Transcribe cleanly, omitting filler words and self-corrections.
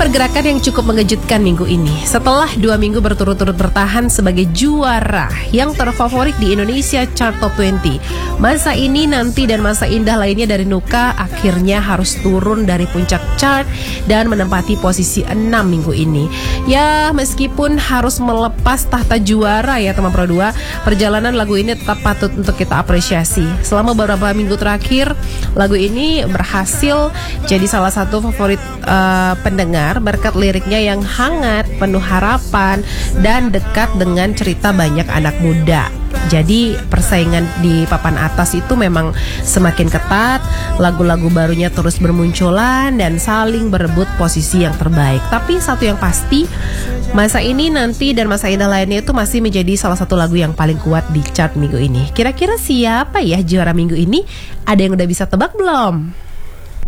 pergerakan yang cukup mengejutkan minggu ini. Setelah 2 minggu berturut-turut bertahan sebagai juara yang terfavorit di Indonesia Chart Top 20, Masa Ini, Nanti, dan Masa Indah lainnya dari Nuka akhirnya harus turun dari puncak chart dan menempati posisi 6 minggu ini. Ya, meskipun harus melepas tahta juara ya teman Pro 2, perjalanan lagu ini tetap patut untuk kita apresiasi. Selama beberapa minggu terakhir, lagu ini berhasil jadi salah satu favorit pendengar berkat liriknya yang hangat, penuh harapan, dan dekat dengan cerita banyak anak muda. Jadi persaingan di papan atas itu memang semakin ketat, lagu-lagu barunya terus bermunculan dan saling berebut posisi yang terbaik. Tapi satu yang pasti, Masa Ini, Nanti, dan Masa Indah lainnya itu masih menjadi salah satu lagu yang paling kuat di chart minggu ini. Kira-kira siapa ya juara minggu ini? Ada yang udah bisa tebak belum?